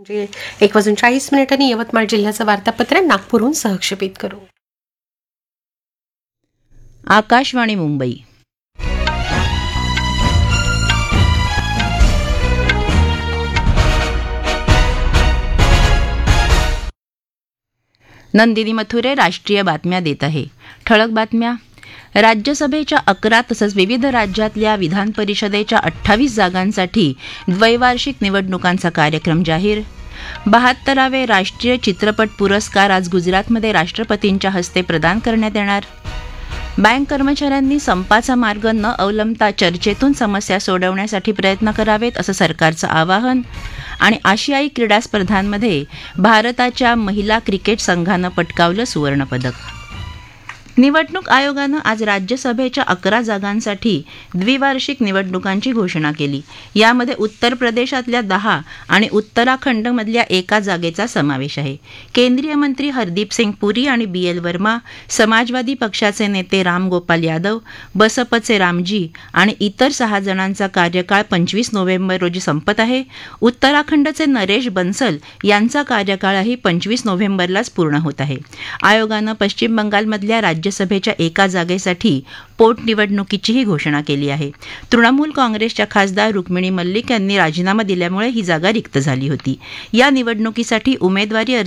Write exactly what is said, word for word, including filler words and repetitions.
म्हणजे एक वाजून चाळीस मिनिटांनी यवतमाळ जिल्ह्याचं वार्तापत्र नागपूरहून सहक्षेपित करू. आकाशवाणी मुंबई. नंदिनी मथुरे राष्ट्रीय बातम्या देत आहे. ठळक बातम्या. राज्यसभेच्या अकरा तसंच विविध राज्यातल्या विधान परिषदेच्या अठ्ठावीस जागांसाठी द्वैवार्षिक निवडणुकांचा कार्यक्रम जाहीर. बहात्तरावे राष्ट्रीय चित्रपट पुरस्कार आज गुजरातमध्ये राष्ट्रपतींच्या हस्ते प्रदान करण्यात येणार. बँक कर्मचाऱ्यांनी संपाचा मार्ग न अवलंबता चर्चेतून समस्या सोडवण्यासाठी प्रयत्न करावेत असं सरकारचं आवाहन. आणि आशियाई क्रीडा स्पर्धांमध्ये भारताच्या महिला क्रिकेट संघानं पटकावलं सुवर्णपदक. निवडणूक आयोगानं आज राज्यसभेच्या अकरा जागांसाठी द्विवार्षिक निवडणुकांची घोषणा केली. यामध्ये उत्तर प्रदेशातल्या दहा आणि उत्तराखंडमधल्या एका जागेचा समावेश आहे. केंद्रीय मंत्री हरदीप सिंग पुरी आणि बी एल वर्मा, समाजवादी पक्षाचे नेते राम गोपाल यादव, बसपचे रामजी आणि इतर सहा जणांचा कार्यकाळ पंचवीस नोव्हेंबर रोजी संपत आहे. उत्तराखंडचे नरेश बन्सल यांचा कार्यकाळही पंचवीस नोव्हेंबरलाच पूर्ण होत आहे. आयोगानं पश्चिम बंगालमधल्या राज्य राज्यसभेच्या एका जागेसाठी पोटनिवडणुकीचीही घोषणा केली आहे. तृणमूल काँग्रेसच्या खासदार रुक्मिणी मल्लिक यांनी राजीनामा दिल्यामुळे ही जागा रिक्त झाली होती. या निवडणुकीसाठी उमेदवारी